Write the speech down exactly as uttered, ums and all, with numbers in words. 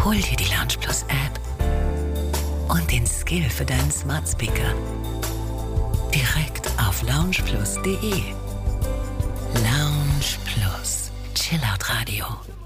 Hol dir die Lounge Plus App und den Skill für deinen Smart Speaker direkt auf lounge plus punkt de. Lounge Plus, Chillout Radio.